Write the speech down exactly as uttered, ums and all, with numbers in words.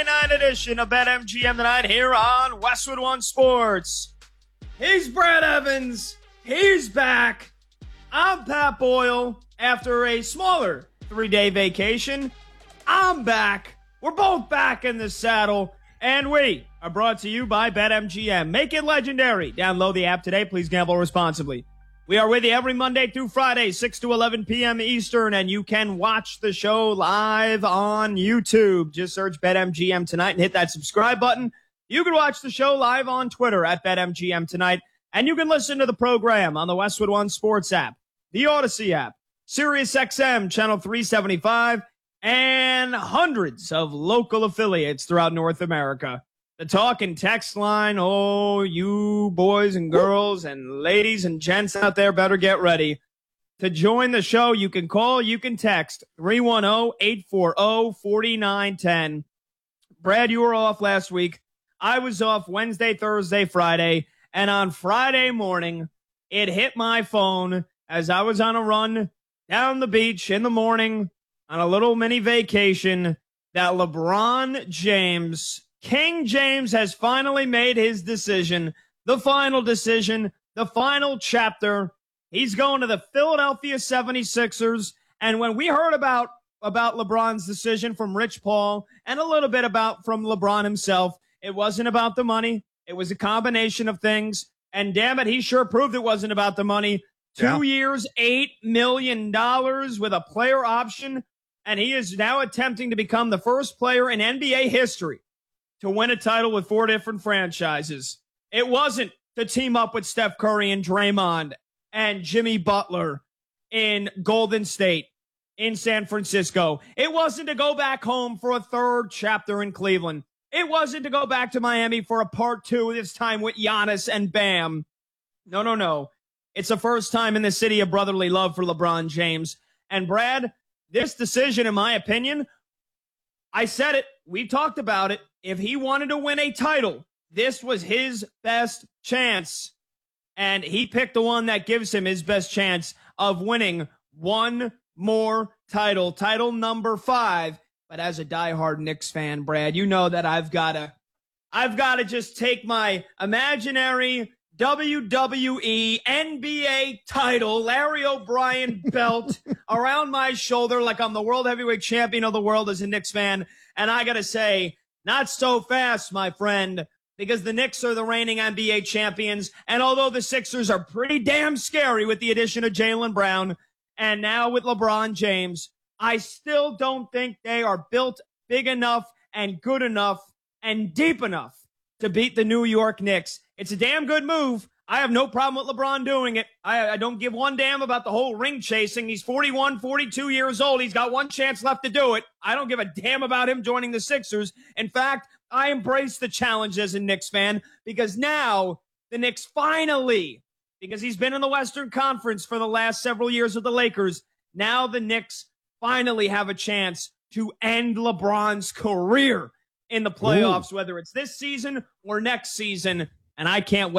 Night edition of BetMGM tonight here on Westwood One Sports. He's Brad Evans. He's back. I'm Pat Boyle. After a smaller three-day vacation, I'm back. We're both back in the saddle, and we are brought to you by BetMGM. Make it legendary. Download the app today. Please gamble responsibly. We are with you every Monday through Friday, six to eleven p.m. Eastern, and you can watch the show live on YouTube. Just search BetMGM Tonight and hit that subscribe button. You can watch the show live on Twitter at BetMGM Tonight, and you can listen to the program on the Westwood One Sports app, the Odyssey app, SiriusXM Channel three seventy-five, and hundreds of local affiliates throughout North America. The talk and text line, oh, you boys and girls and ladies and gents out there better get ready. To join the show, you can call, you can text three one zero, eight four zero, four nine one zero. Brad, you were off last week. I was off Wednesday, Thursday, Friday, and on Friday morning, it hit my phone as I was on a run down the beach in the morning on a little mini vacation that LeBron James, King James, has finally made his decision, the final decision, the final chapter. He's going to the Philadelphia seventy-sixers. And when we heard about, about LeBron's decision from Rich Paul and a little bit about from LeBron himself, it wasn't about the money. It was a combination of things. And damn it, he sure proved it wasn't about the money. Two yeah. years, eight million dollars with a player option. And he is now attempting to become the first player in N B A history to win a title with four different franchises. It wasn't to team up with Steph Curry and Draymond and Jimmy Butler in Golden State, in San Francisco. It wasn't to go back home for a third chapter in Cleveland. It wasn't to go back to Miami for a part two, this time with Giannis and Bam. No, no, no. It's the first time in the city of brotherly love for LeBron James. And Brad, this decision, in my opinion, I said it, we talked about it. If he wanted to win a title, this was his best chance. And he picked the one that gives him his best chance of winning one more title, title number five. But as a diehard Knicks fan, Brad, you know that I've got to, I've got to just take my imaginary W W E N B A title, Larry O'Brien belt around my shoulder like I'm the world heavyweight champion of the world as a Knicks fan. And I got to say, not so fast, my friend, because the Knicks are the reigning N B A champions. And although the Sixers are pretty damn scary with the addition of Jaylen Brown and now with LeBron James, I still don't think they are built big enough and good enough and deep enough to beat the New York Knicks. It's a damn good move. I have no problem with LeBron doing it. I, I don't give one damn about the whole ring chasing. He's forty-one, forty-two years old. He's got one chance left to do it. I don't give a damn about him joining the Sixers. In fact, I embrace the challenge as a Knicks fan because now the Knicks finally, because he's been in the Western Conference for the last several years with the Lakers, now the Knicks finally have a chance to end LeBron's career in the playoffs, Ooh. Whether it's this season or next season. And I can't wait.